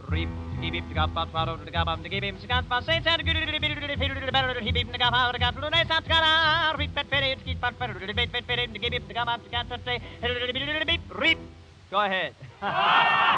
Reap, give him the gap, but follow the gap, and give him the gap, but say, and good, he beat the gap, out of the gap, to the next gala, reap, but fed, keep, but fed, give him the gap, out of the gap, say, reap. Go ahead.